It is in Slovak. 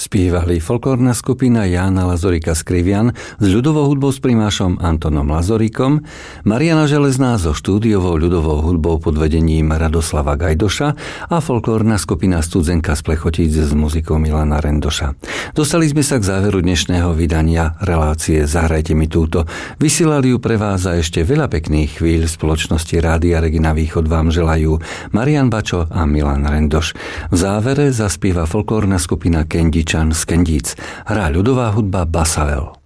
Spievali folklórna skupina Jána Lazorika z Krivian s ľudovou hudbou s primášom Antonom Lazorikom, Mariana Železná so štúdiovou ľudovou hudbou pod vedením Radoslava Gajdoša a folklórna skupina Studzenka z Plechotíc s muzikou Milana Rendoša. Dostali sme sa k záveru dnešného vydania relácie Zahrajte mi túto. Vysielali ju pre vás a ešte veľa pekných chvíľ v spoločnosti Rádia Regina Východ vám želajú Marian Bačo a Milan Rendoš. V závere zaspieva folklórna skupina Kendičan z Kendíc. Hrá ľudová hudba Basavel.